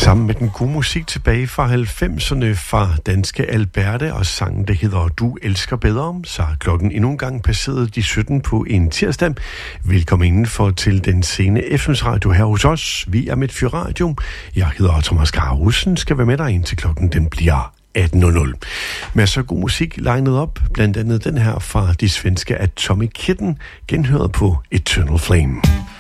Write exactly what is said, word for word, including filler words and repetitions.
Sammen med den gode musik tilbage fra halvfemserne fra danske Alberte og sangen, der hedder Du elsker bedre, så er klokken endnu en gang passeret de sytten på en tirsdag. Velkommen indenfor til den sene F M's Radio her hos os. Vi er Midtfyr Radio. Jeg hedder Thomas Carhusen, skal være med dig indtil klokken den bliver atten nul nul. Masser af god musik legnet op, blandt andet den her fra de svenske Atomic Kitten, genhøret på Eternal Flame.